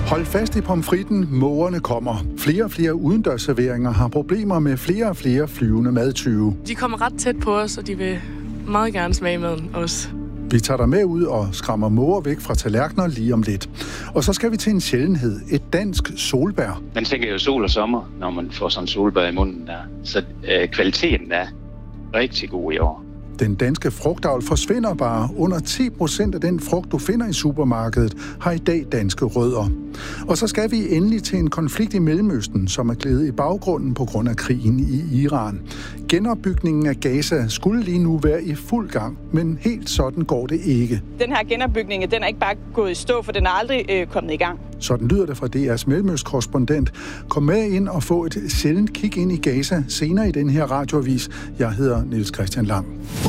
Hold fast i pomfritten, mågerne kommer. Flere og flere udendørsserveringer har problemer med flere og flere flyvende madtyve. De kommer ret tæt på os, og de vil meget gerne smage maden også. Vi tager dig med ud og skræmmer måger væk fra tallerkener lige om lidt. Og så skal vi til en sjældenhed, et dansk solbær. Man tænker jo sol og sommer, når man får sådan en solbær i munden der. Så kvaliteten er rigtig god i år. Den danske frugtavl forsvinder bare. Under 10% af den frugt, du finder i supermarkedet, har i dag danske rødder. Og så skal vi endelig til en konflikt i Mellemøsten, som er glædet i baggrunden på grund af krigen i Iran. Genopbygningen af Gaza skulle lige nu være i fuld gang, men helt sådan går det ikke. Den her genopbygning, den er ikke bare gået i stå, for den er aldrig kommet i gang. Sådan lyder det fra DR's Mellemøstkorrespondent. Kom med ind og få et sjældent kig ind i Gaza senere i den her radioavis. Jeg hedder Niels Christian Lang.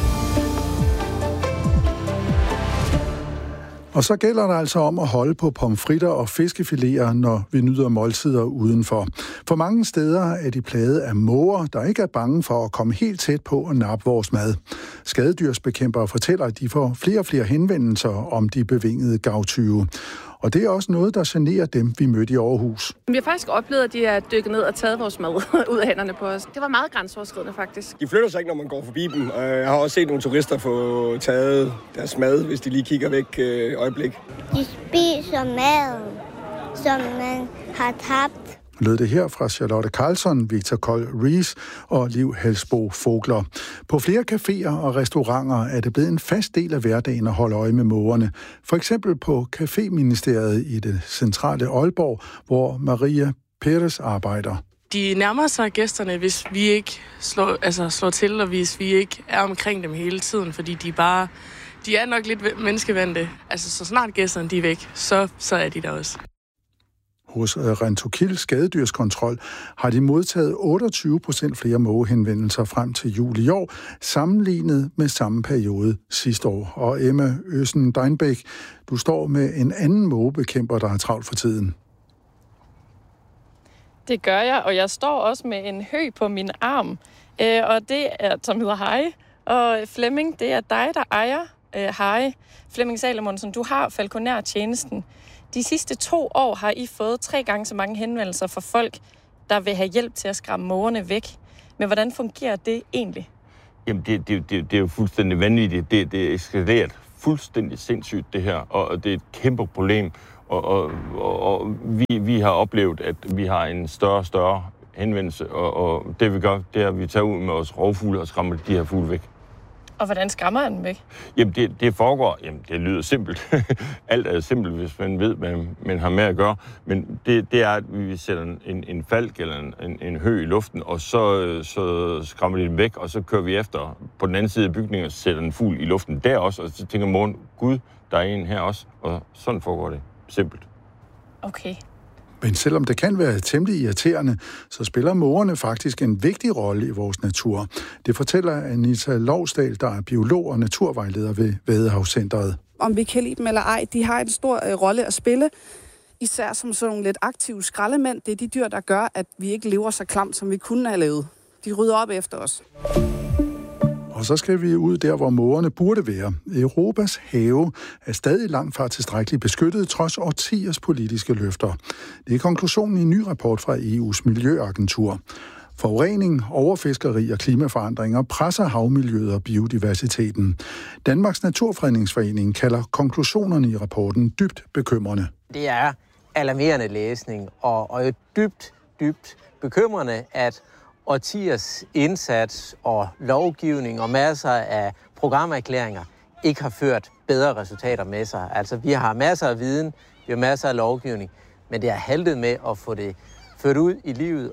Og så gælder det altså om at holde på pomfritter og fiskefileter, når vi nyder måltider udenfor. For mange steder er de plaget af måger, der ikke er bange for at komme helt tæt på og nappe vores mad. Skadedyrsbekæmpere fortæller, at de får flere og flere henvendelser om de bevingede gavtyve. Og det er også noget, der generer dem, vi mødte i Aarhus. Vi har faktisk oplevet, at de er dykket ned og taget vores mad ud af hænderne på os. Det var meget grænseoverskridende, faktisk. De flytter sig ikke, når man går forbi dem. Jeg har også set nogle turister få taget deres mad, hvis de lige kigger væk et øjeblik. De spiser mad, som man har tabt. Lød det her fra Charlotte Carlson, Victor Kold Ries og Liv Halsbo Fogler. På flere caféer og restauranter er det blevet en fast del af hverdagen at holde øje med mågerne. For eksempel på Caféministeriet i det centrale Aalborg, hvor Maria Peres arbejder. De nærmer sig gæsterne, hvis vi ikke slår til, og hvis vi ikke er omkring dem hele tiden, fordi de er nok lidt menneskevandte. Altså, så snart gæsterne de er væk, så er de der også. Hos Rentokil Skadedyrskontrol har de modtaget 28% flere mågehenvendelser frem til juli i år, sammenlignet med samme periode sidste år. Og Emma Øsen Deinbæk, du står med en anden mågebekæmper, der har travlt for tiden. Det gør jeg, og jeg står også med en hø på min arm. Og det er, som hedder Hej. Og Flemming, det er dig, der ejer Hej. Flemming Salomonsen, du har falkonærtjenesten. De sidste 2 år har I fået 3 gange så mange henvendelser fra folk, der vil have hjælp til at skræmme mågerne væk. Men hvordan fungerer det egentlig? Jamen, det er jo fuldstændig vanvittigt. Det er eskaleret fuldstændig sindssygt, det her. Og det er et kæmpe problem. Og vi har oplevet, at vi har en større henvendelse. Og det vi gør, det er, at vi tager ud med vores rovfugle og skræmmer de her fugle væk. Og hvordan skræmmer jeg den væk? Jamen, det foregår. Jamen, det lyder simpelt. Alt er simpelt, hvis man ved, hvad man har med at gøre. Men det er, at vi sætter en falk eller en hø i luften, og så skræmmer de den væk, og så kører vi efter på den anden side af bygningen og sætter en fugl i luften der også. Og så tænker morgen, gud, der er en her også. Og sådan foregår det. Simpelt. Okay. Men selvom det kan være temmelig irriterende, så spiller mågerne faktisk en vigtig rolle i vores natur. Det fortæller Anita Lovsdal, der er biolog og naturvejleder ved Vadehavscentret. Om vi kan lide dem eller ej, de har en stor rolle at spille. Især som sådan nogle lidt aktive skraldemænd. Det er de dyr, der gør, at vi ikke lever så klamt, som vi kunne have levet. De rydder op efter os. Og så skal vi ud der, hvor mågerne burde være. Europas have er stadig langt fra tilstrækkeligt beskyttet, trods årtiers politiske løfter. Det er konklusionen i en ny rapport fra EU's Miljøagentur. Forurening, overfiskeri og klimaforandringer presser havmiljøet og biodiversiteten. Danmarks Naturfredningsforening kalder konklusionerne i rapporten dybt bekymrende. Det er alarmerende læsning, og jo dybt bekymrende, at årtiers indsats og lovgivning og masser af programerklæringer ikke har ført bedre resultater med sig. Altså, vi har masser af viden, vi har masser af lovgivning, men det har haltet med at få det ført ud i livet.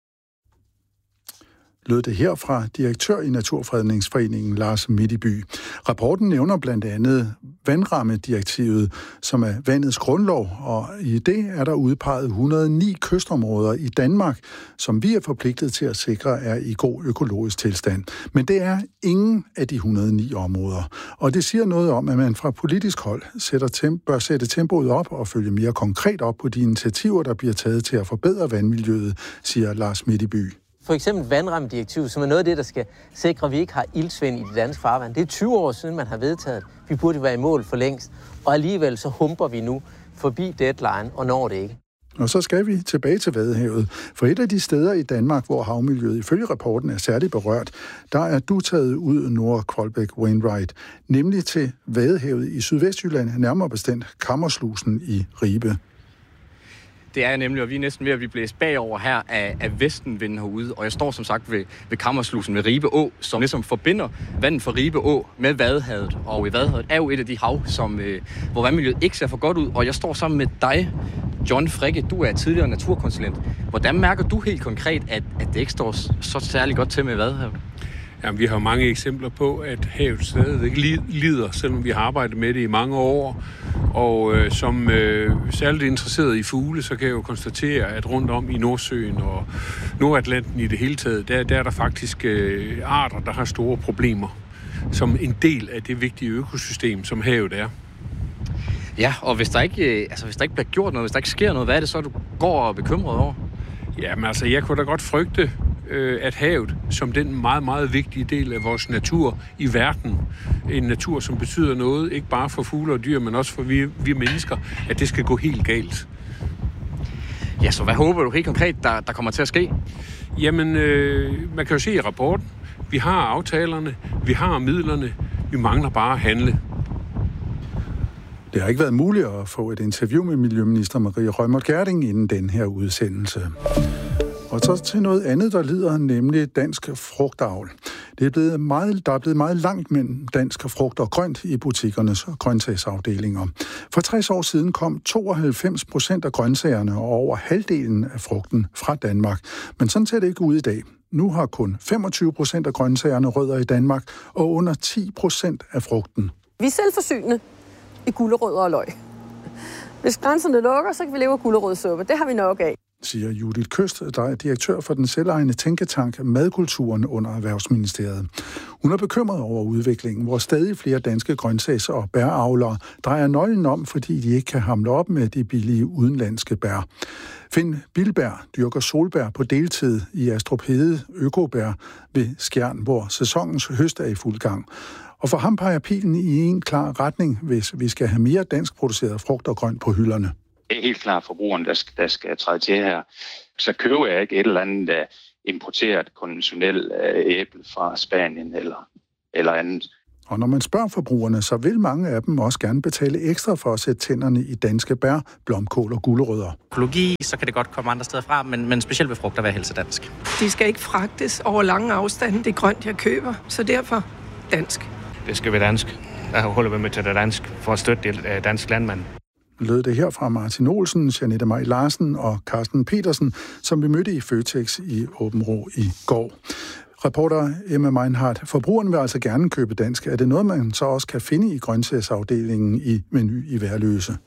Lød det her fra direktør i Naturfredningsforeningen Lars Midtby. Rapporten nævner blandt andet vandrammedirektivet, som er vandets grundlov, og i det er der udpeget 109 kystområder i Danmark, som vi er forpligtet til at sikre er i god økologisk tilstand. Men det er ingen af de 109 områder, og det siger noget om, at man fra politisk hold bør sætte tempoet op og følge mere konkret op på de initiativer, der bliver taget til at forbedre vandmiljøet, siger Lars Midtby. For eksempel vandrammedirektivet, som er noget af det, der skal sikre, at vi ikke har iltsvind i det danske farvand. Det er 20 år siden, man har vedtaget. Vi burde være i mål for længst, og alligevel så humper vi nu forbi deadline og når det ikke. Og så skal vi tilbage til Vadehavet. For et af de steder i Danmark, hvor havmiljøet ifølge rapporten er særligt berørt, der er du taget ud, Nora Koldbæk Wainwright, nemlig til Vadehavet i Sydvestjylland, nærmere bestemt Kammerslusen i Ribe. Det er nemlig, og vi er næsten ved at blive blæst bagover her af vestenvinden herude. Og jeg står som sagt ved Kammerslusen ved Ribe Å, som ligesom forbinder vandet fra Ribe Å med Vadehavet. Og Vadehavet er jo et af de hav, hvor vandmiljøet ikke ser for godt ud. Og jeg står sammen med dig, John Fricke. Du er tidligere naturkonsulent. Hvordan mærker du helt konkret, at det ikke står så særlig godt til med Vadehavet? Jamen, vi har mange eksempler på, at havet stadigvæk lider, selvom vi har arbejdet med det i mange år. Og som særligt interesseret i fugle, så kan jeg jo konstatere, at rundt om i Nordsøen og Nordatlanten i det hele taget, der er der faktisk arter, der har store problemer, som en del af det vigtige økosystem, som havet er. Ja, og hvis der ikke bliver gjort noget, hvis der ikke sker noget, hvad er det så, du går og er bekymret over? Jamen altså, jeg kunne da godt frygte, at havet, som den meget, meget vigtige del af vores natur i verden, en natur, som betyder noget, ikke bare for fugle og dyr, men også for vi mennesker, at det skal gå helt galt. Ja, så hvad håber du helt konkret, der kommer til at ske? Jamen, man kan jo se i rapporten, vi har aftalerne, vi har midlerne, vi mangler bare at handle. Det har ikke været muligt at få et interview med Miljøminister Marie Reumert Gjerding inden den her udsendelse. Og så til noget andet, der lider, nemlig dansk frugtavl. Der er blevet meget langt mellem dansk frugt og grønt i butikkernes grøntsagsafdelinger. For 60 år siden kom 92% af grøntsagerne og over halvdelen af frugten fra Danmark. Men sådan ser det ikke ud i dag. Nu har kun 25% af grøntsagerne rødder i Danmark og under 10% af frugten. Vi er selvforsynende i gulerødder og løg. Hvis grænserne lukker, så kan vi leve af gulerødsuppe. Det har vi nok af, siger Judith Køst, der er direktør for den selvejende tænketank Madkulturen under Erhvervsministeriet. Hun er bekymret over udviklingen, hvor stadig flere danske grøntsags- og bæravlere drejer nøglen om, fordi de ikke kan hamle op med de billige udenlandske bær. Finn Bilberg dyrker solbær på deltid i Astrup Hede Økobær ved Skjern, hvor sæsonens høst er i fuld gang. Og for ham peger pilen i en klar retning, hvis vi skal have mere dansk produceret frugt og grønt på hylderne. Det er helt klart forbrugeren, der skal træde til her. Så køber jeg ikke et eller andet importeret konventionelt æble fra Spanien eller andet. Og når man spørger forbrugerne, så vil mange af dem også gerne betale ekstra for at sætte tænderne i danske bær, blomkål og gulerødder. Økologi, så kan det godt komme andre steder fra, men specielt ved frugter være helsedansk. De skal ikke fragtes over lange afstande. Det er grønt, jeg køber, så derfor dansk. Det skal være dansk. Jeg holder med til det dansk for at støtte dansk landmand. Lød det her fra Martin Olsen, Jeanette Maj Larsen og Carsten Petersen, som vi mødte i Føtex i Åbenrå i går. Reporter Emma Meinhardt, forbrugeren vil altså gerne købe dansk. Er det noget, man så også kan finde i grøntsagsafdelingen i Meny i Værløse?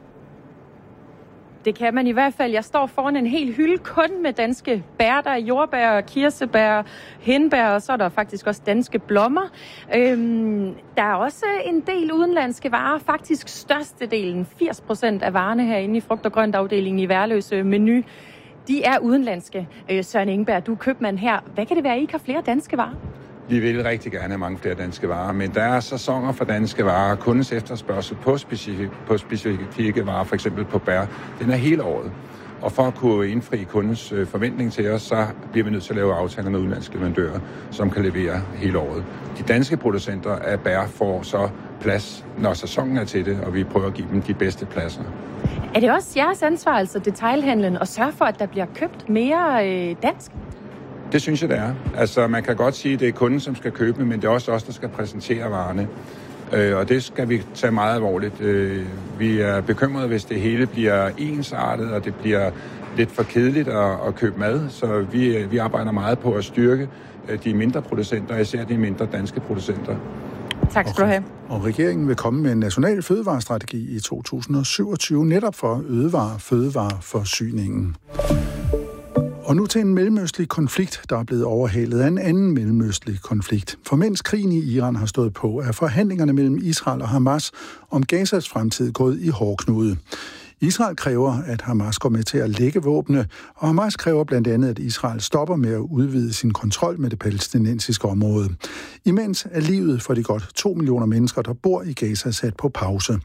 Det kan man i hvert fald. Jeg står foran en hel hylde kun med danske bær. Der er jordbær, kirsebær, hindbær, og så er der faktisk også danske blommer. Der er også en del udenlandske varer. Faktisk størstedelen, 80% af varerne herinde i frugt- og grøntafdelingen i Værløse Meny, de er udenlandske. Søren Engberg, du er købmand her. Hvad kan det være, I ikke har flere danske varer? Vi vil rigtig gerne have mange flere danske varer, men der er sæsoner for danske varer. Kundens efterspørgsel på specifikke varer, for eksempel på bær, den er hele året. Og for at kunne indfri kundens forventning til os, så bliver vi nødt til at lave aftaler med udenlandske leverandører, som kan levere hele året. De danske producenter af bær får så plads, når sæsonen er til det, og vi prøver at give dem de bedste pladser. Er det også jeres ansvar, altså detailhandlen, at sørge for, at der bliver købt mere dansk? Det synes jeg, det er. Altså, man kan godt sige, at det er kunden, som skal købe, men det er også os, der skal præsentere varerne. Og det skal vi tage meget alvorligt. Vi er bekymrede, hvis det hele bliver ensartet, og det bliver lidt for kedeligt at købe mad. Så vi arbejder meget på at styrke de mindre producenter, især de mindre danske producenter. Tak skal du have. Og regeringen vil komme med en national fødevarestrategi i 2027, netop for at øge fødevareforsyningen. Og nu til en mellemøstlig konflikt, der er blevet overhalet af en anden mellemøstlig konflikt. For mens krigen i Iran har stået på, er forhandlingerne mellem Israel og Hamas om Gazas fremtid gået i hårdknude. Israel kræver, at Hamas går med til at lægge våbne, og Hamas kræver blandt andet, at Israel stopper med at udvide sin kontrol med det palæstinensiske område. Imens er livet for de godt 2 millioner mennesker, der bor i Gaza, sat på pause.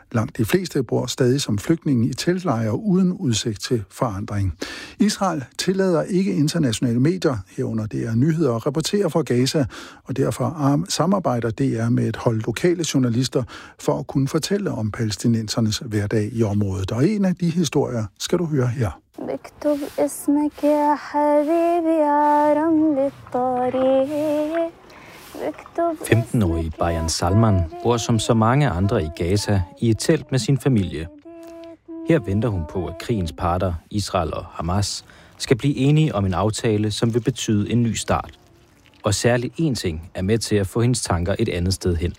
Langt de fleste bor stadig som flygtninge i teltlejre uden udsigt til forandring. Israel tillader ikke internationale medier, herunder DR Nyheder, at rapportere fra Gaza, og derfor samarbejder DR med et hold lokale journalister for at kunne fortælle om palæstinensernes hverdag i området. Og en af de historier skal du høre her. 15-årige Bayan Salman bor som så mange andre i Gaza i et telt med sin familie. Her venter hun på, at krigens parter, Israel og Hamas, skal blive enige om en aftale, som vil betyde en ny start. Og særligt én ting er med til at få hendes tanker et andet sted hen.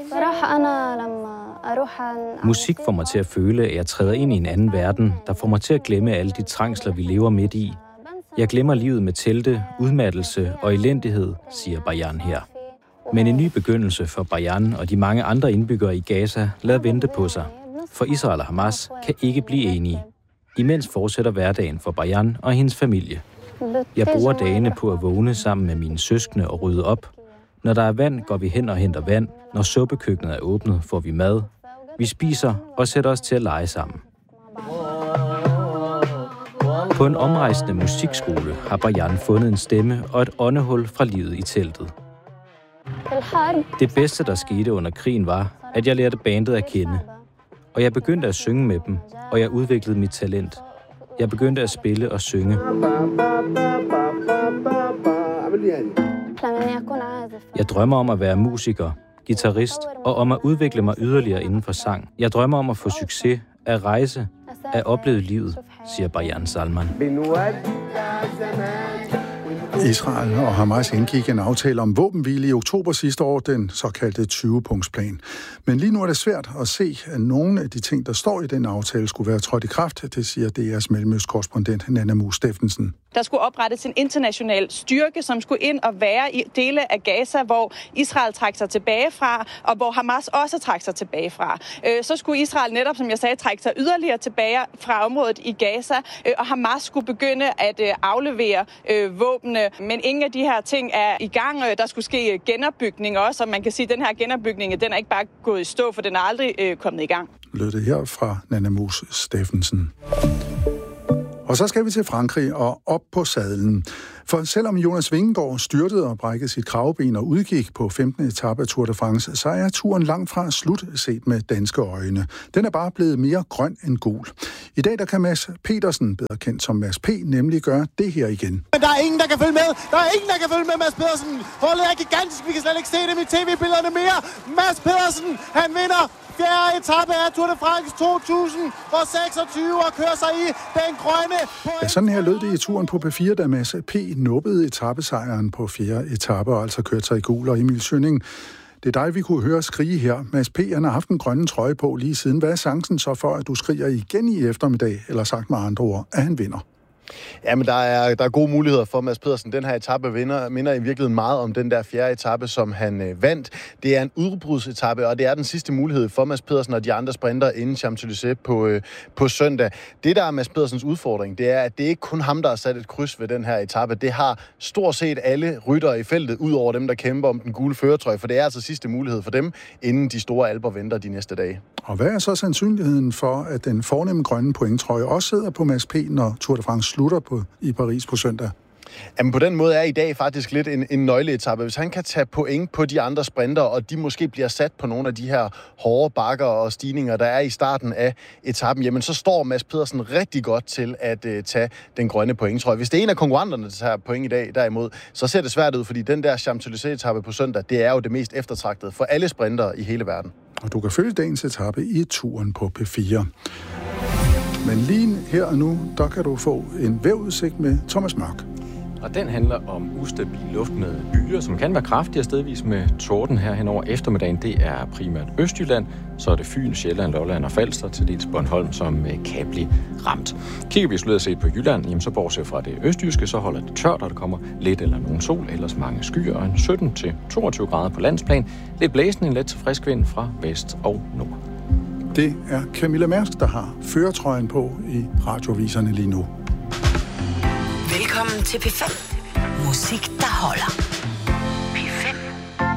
Musik får mig til at føle, at jeg træder ind i en anden verden, der får mig til at glemme alle de trængsler, vi lever midt i. Jeg glemmer livet med telte, udmattelse og elendighed, siger Bayan her. Men en ny begyndelse for Bayan og de mange andre indbyggere i Gaza lader vente på sig. For Israel og Hamas kan ikke blive enige. Imens fortsætter hverdagen for Bayan og hendes familie. Jeg bruger dagene på at vågne sammen med mine søskende og rydde op. Når der er vand, går vi hen og henter vand. Når suppekøkkenet er åbnet, får vi mad. Vi spiser og sætter os til at lege sammen. På en omrejsende musikskole har Bayan fundet en stemme og et åndehul fra livet i teltet. Det bedste, der skete under krigen, var, at jeg lærte bandet at kende. Og jeg begyndte at synge med dem, og jeg udviklede mit talent. Jeg begyndte at spille og synge. Jeg drømmer om at være musiker, guitarist og om at udvikle mig yderligere inden for sang. Jeg drømmer om at få succes, at rejse, at opleve livet, siger Bayan Salman. Israel og Hamas indgik en aftale om våbenhvile i oktober sidste år, den såkaldte 20-punktsplan. Men lige nu er det svært at se, at nogle af de ting, der står i den aftale, skulle være trådt i kraft, det siger DR's mellemøstkorrespondent Nanna Muse Steffensen. Der skulle oprettes en international styrke, som skulle ind og være i dele af Gaza, hvor Israel trak sig tilbage fra, og hvor Hamas også trak sig tilbage fra. Så skulle Israel netop, som jeg sagde, trække sig yderligere tilbage fra området i Gaza, og Hamas skulle begynde at aflevere våbne. Men ingen af de her ting er i gang. Der skulle ske genopbygning også, og man kan sige, at den her genopbygning, den er ikke bare gået i stå, for den er aldrig kommet i gang. Lød det her fra Nanna Muse Steffensen. Og så skal vi til Frankrig og op på sadlen. For selvom Jonas Vingegaard styrtede og brækkede sit kravben og udgik på 15. etape af Tour de France, så er turen langt fra slut set med danske øjne. Den er bare blevet mere grøn end gul. I dag der kan Mads Pedersen, bedre kendt som Mads P., nemlig gøre det her igen. Men der er ingen, der kan følge med. Der er ingen, der kan følge med Mads Pedersen. Holdet er gigantisk. Vi kan slet ikke se dem i tv-billederne mere. Mads Pedersen, han vinder 4. etape af Tour de France 2026 og kører sig i den grønne. Ja, sådan her lød det i turen på P4, da Mads P. nubbede etapesejren på 4. etape og altså kørte sig i gul. Og Emil Schønning, det er dig, vi kunne høre skrige her. Mads P. han har haft en grønne trøje på lige siden. Hvad er chancen så for, at du skriger igen i eftermiddag, eller sagt med andre ord, at han vinder? Jamen, der er gode muligheder for Mads Pedersen. Den her etape minder i virkeligheden meget om den der 4. etape, som han vandt. Det er en udbrudsetape, og det er den sidste mulighed for Mads Pedersen og de andre sprinter inden Champs-Élysées på søndag. Det, der er Mads Pedersens udfordring, det er, at det ikke kun ham, der har sat et kryds ved den her etape. Det har stort set alle ryttere i feltet, ud over dem, der kæmper om den gule førertrøje, for det er altså sidste mulighed for dem, inden de store alper venter de næste dage. Og hvad er så sandsynligheden for, at den fornemme grønne pointtrøje også sidder på Mads P., når Tour de France slutter i Paris på søndag? Jamen på den måde er i dag faktisk lidt en nøgleetappe. Hvis han kan tage point på de andre sprinter, og de måske bliver sat på nogle af de her hårde bakker og stigninger, der er i starten af etappen, jamen så står Mads Pedersen rigtig godt til at tage den grønne pointtrøje. Hvis det er en af konkurrenterne, der tager point i dag derimod, så ser det svært ud, fordi den der Champs-Élysées-etappe på søndag, det er jo det mest eftertragtede for alle sprintere i hele verden. Og du kan følge dagens etape i turen på P4. Men lige her og nu, der kan du få en vejrudsigt med Thomas Mørk. Og den handler om ustabil luft med byer, som kan være kraftigere stedvis med torden her hen over eftermiddagen. Det er primært Østjylland, så er det Fyn, Sjælland, Lolland og Falster, til dels Bornholm, som kan blive ramt. Kigger vi isoleret set på Jylland, jamen så bortset fra det østjyske, så holder det tørt, og der kommer lidt eller nogen sol, ellers mange skyer, og en 17-22 grader på landsplan. Lidt blæsende, en let til frisk vind fra vest og nord. Det er Camilla Mærsk, der har førertrøjen på i radioviserne lige nu. Velkommen til P5. Musik, der holder.